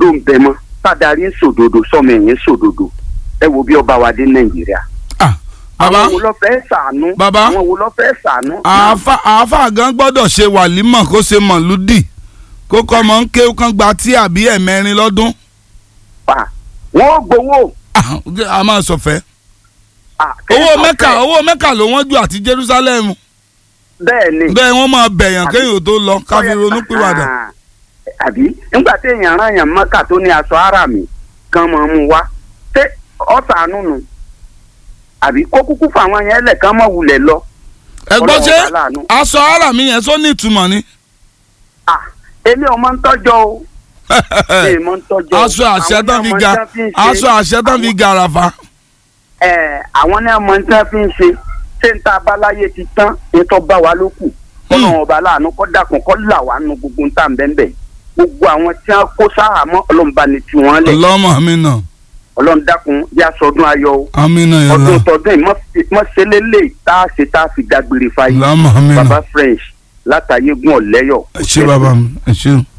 ló ń bẹ mọ́ tádàrí ń sòdodo sọmọ ẹ̀yìn sòdodo ẹ wo bí ọba wa dé Nàìjíríà. bàbá àwọn wo ló fẹ́ ṣàánú. bàbá àwọn wo ló fẹ́ ṣàánú. àáfà gan gbọ́dọ̀ ṣe wàlímọ̀ kó ṣe mọ̀lúdì kó kọ́ mọ̀ ń ké kán gba tí àbí ẹ̀mẹrin lọ́dún. wọ́n gbowó. a máa sọ̀fẹ́. owó mẹ́kà ló wọ́n jù àti Jerusalem. bẹ́ẹ̀ni. bẹ́ẹ̀ wọ́n máa bẹ̀yàn kéèyàn tó lọ káfí ronú pìwàdà. àbí nígbà tí èèyàn rán yàn mọ́kà tó ní aṣọ ara mi kan mọ̀ mú wá ṣé ọ̀sánú nù àbí kó kúkú fáwọn yẹn lẹ̀kan mọ̀ wulẹ̀ lọ. ẹgbọ́n ṣe aṣọ ara mi yẹn sọ ní ìtumọ̀ ni. èmi ò mọ̀ ń tọ́jọ́ o. aṣọ àṣẹ tán fi gàràfà. àwọn náà mọ̀ ń tán fi ń ṣe ṣé ń ta abáláyé ti tán ètò bá wa ló kù kọ́nà ọba láàánú kọ́ dàkún kọ́ là wà nù gbogbo ń tà ń bẹ́ẹ̀ gbogbo àwọn tí wọ́n kó sáhàmọ́ ọlọ́mùbá ni tí wọ́n lẹ̀. ọlọ́mọ àmínà. ọlọ́run dákun bí a sọdún ayọ̀ o. àmínà yàrá ọdún tọdún yìí mọ́sẹ́lélẹ̀ tá a ṣe tá a fi dágbére fáyé. ọlọ́mọ àmínà. baba French látàyégún ọ̀lẹ́yọ̀. ẹ ṣé bàbá mi ẹ ṣé.